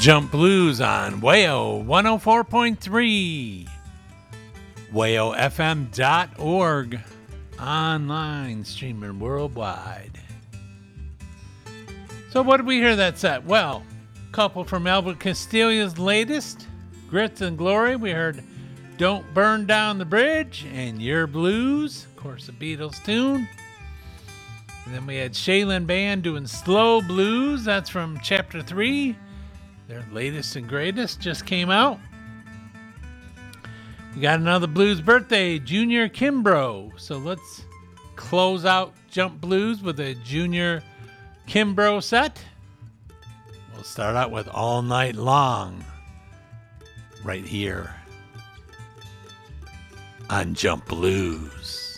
Jump Blues on WAYO 104.3, WAYOFM.org, online, streaming worldwide. So what did we hear that set? Well, a couple from Albert Castillo's latest, Grits and Glory. We heard Don't Burn Down the Bridge and Your Blues, of course a Beatles tune. And then we had Shaylin Band doing Slow Blues. That's from Chapter 3. Their latest and greatest just came out. We got another blues birthday, Junior Kimbrough. So let's close out Jump Blues with a Junior Kimbrough set. We'll start out with All Night Long right here on Jump Blues.